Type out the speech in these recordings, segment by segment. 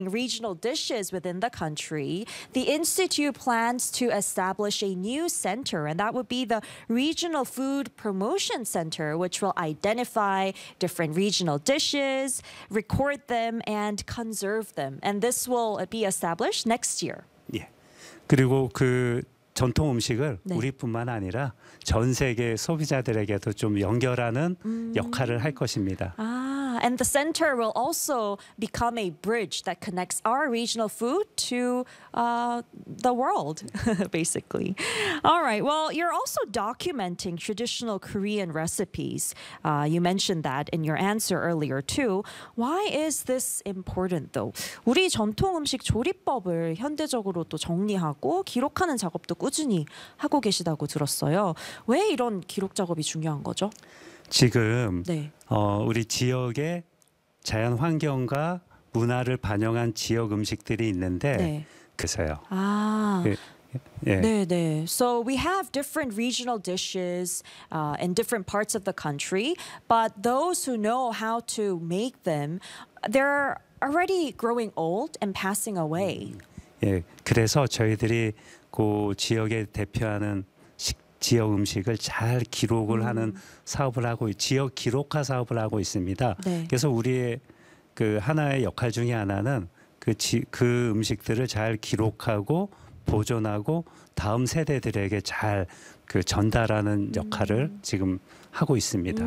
regional dishes within the country, the Institute plans to establish a new center, and that would be the Regional Food Promotion Center, which will identify different regional dishes, record them, and conserve them. And this will be established next year. 예. 그리고 그 전통 음식을 네. 우리뿐만 아니라 전 세계 소비자들에게도 좀 연결하는 역할을 할 것입니다. And the center will also become a bridge that connects our regional food to the world, basically. All right. Well, you're also documenting traditional Korean recipes. You mentioned that in your answer earlier too. Why is this important, though? 우리 전통 음식 조리법을 현대적으로 또 정리하고 기록하는 작업도 꾸준히 하고 계시다고 들었어요. 왜 이런 기록 작업이 중요한 거죠? 지금 네. 우리 지역의 자연 환경과 문화를 반영한 지역 음식들이 있는데 네. 그래서요. 아. 예. 네, 네. So we have different regional dishes in different parts of the country, but those who know how to make them, they're already growing old and passing away. 예. 그래서 저희들이 그 지역에 대표하는 지역 음식을 잘 기록을 하는 사업을 하고 지역 기록화 사업을 하고 있습니다. 네. 그래서 우리의 그 하나의 역할 중에 하나는 그 음식들을 잘 기록하고 보존하고 다음 세대들에게 잘 그 전달하는 역할을 지금 하고 있습니다.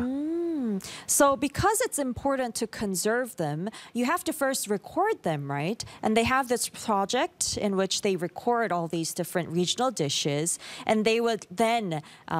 So because it's important to conserve them, you have to first record them, right? And they have this project in which they record all these different regional dishes, and they would then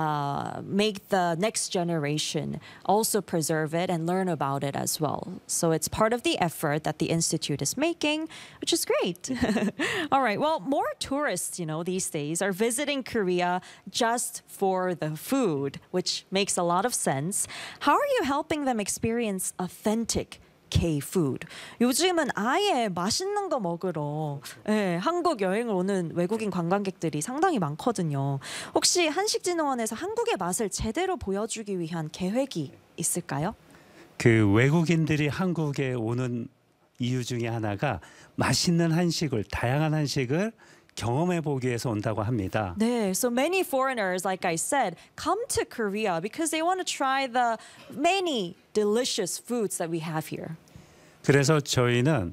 make the next generation also preserve it and learn about it as well. So it's part of the effort that the Institute is making, which is great. All right, well, more tourists, these days are visiting Korea just for the food, which makes a lot of sense. How are you helping them experience authentic K-food? 요즘은 아예 맛있는 거 먹으러 한국 여행을 오는 외국인 관광객들이 상당히 많거든요. 혹시 한식진흥원에서 한국의 맛을 제대로 보여주기 위한 계획이 있을까요? 그 외국인들이 한국에 오는 이유 중에 하나가 맛있는 한식을, 다양한 한식을 경험해 보기 위해서 온다고 합니다. 네, so many foreigners, like I said, come to Korea because they want to try the many delicious foods that we have here. 그래서 저희는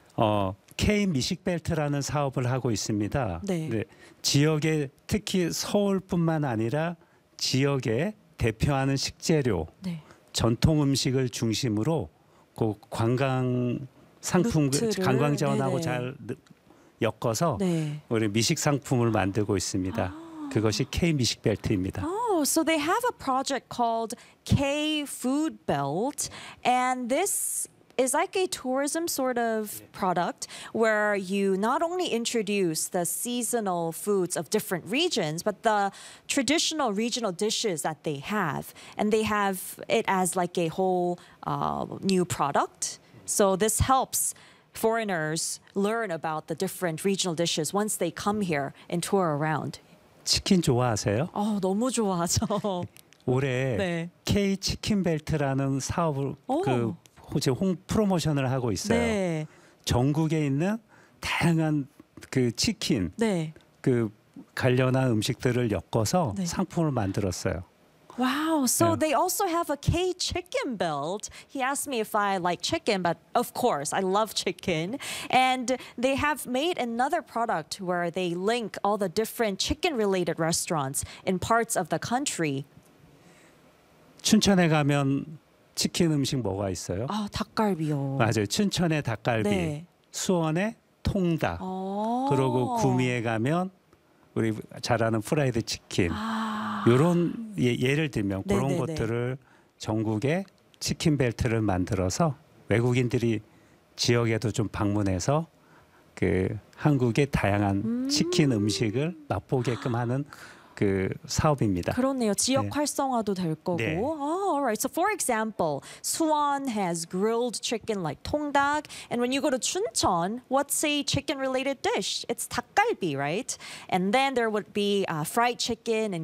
K 미식벨트라는 사업을 하고 있습니다. 네. 네, 지역에 특히 서울뿐만 아니라 지역에 대표하는 식재료, 네. 전통 음식을 중심으로 그 관광 상품, 관광 자원하고 잘 엮어서 네. 우리 미식 상품을 만들고 있습니다. 그것이 K 미식 벨트입니다. Oh, so they have a project called K Food Belt, and this is like a tourism sort of product where you not only introduce the seasonal foods of different regions, but the traditional regional dishes that they have, and they have it as like a whole new product. So this helps foreigners learn about the different regional dishes once they come here and tour around. 치킨 좋아하세요? 너무 좋아하죠. 올해 네. K 치킨 벨트라는 사업을 프로모션을 하고 있어요. 네. 전국에 있는 다양한 그 치킨, 네. 그 관련한 음식들을 엮어서 상품을 만들었어요. Wow, so they also have a K chicken belt. He asked me if I like chicken, but of course, I love chicken. And they have made another product where they link all the different chicken-related restaurants in parts of the country. 춘천에 가면 치킨 음식 뭐가 있어요? 닭갈비요. 맞아요. 춘천의 닭갈비, 네. 수원의 통닭, 그리고 구미에 가면 우리 잘 아는 프라이드 치킨. 이런 예를 들면 그런 것들을 전국에 치킨 벨트를 만들어서 외국인들이 지역에도 좀 방문해서 그 한국의 다양한 치킨 음식을 맛보게끔 하는 그 사업입니다. 그렇네요. 지역 활성화도 될 거고. 네. All right. So for example, Suwon has grilled chicken like 통닭, and when you go to Chuncheon, what's a chicken-related dish? It's 닭갈비, right? And then there would be fried chicken and